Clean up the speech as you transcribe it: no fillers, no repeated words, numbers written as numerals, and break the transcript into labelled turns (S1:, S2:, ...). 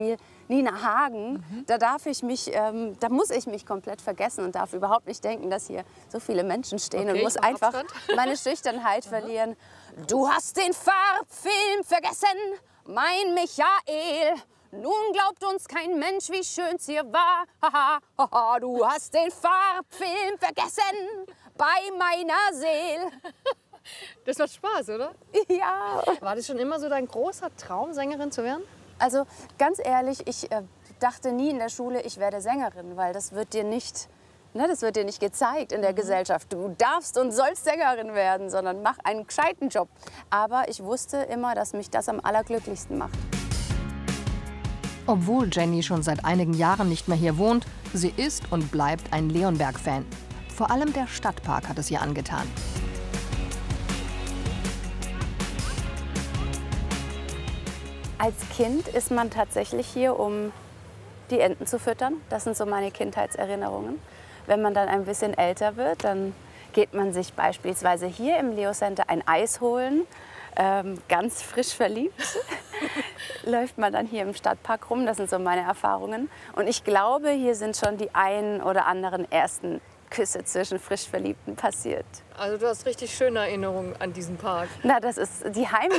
S1: Nina Hagen, da darf ich mich, da muss ich mich komplett vergessen und darf überhaupt nicht denken, dass hier so viele Menschen stehen und muss einfach meine Schüchternheit verlieren. Du hast den Farbfilm vergessen, mein Michael. Nun glaubt uns kein Mensch, wie schön's hier war. Haha, haha, du hast den Farbfilm vergessen bei meiner Seele.
S2: Das macht Spaß, oder?
S1: Ja.
S2: War das schon immer so dein großer Traum, Sängerin zu werden?
S1: Also ganz ehrlich, ich dachte nie in der Schule, ich werde Sängerin, weil das wird dir nicht, ne, das wird dir nicht gezeigt in der Gesellschaft. Du darfst und sollst Sängerin werden, sondern mach einen gescheiten Job. Aber ich wusste immer, dass mich das am allerglücklichsten macht.
S3: Obwohl Jenny schon seit einigen Jahren nicht mehr hier wohnt, sie ist und bleibt ein Leonberg-Fan. Vor allem der Stadtpark hat es ihr angetan.
S1: Als Kind ist man tatsächlich hier, um die Enten zu füttern. Das sind so meine Kindheitserinnerungen. Wenn man dann ein bisschen älter wird, dann geht man sich beispielsweise hier im Leo Center ein Eis holen. Ganz frisch verliebt läuft man dann hier im Stadtpark rum. Das sind so meine Erfahrungen. Und ich glaube, hier sind schon die ein oder anderen ersten Küsse zwischen frisch Verliebten passiert.
S2: Also du hast richtig schöne Erinnerungen an diesen Park.
S1: Na, das ist die Heimat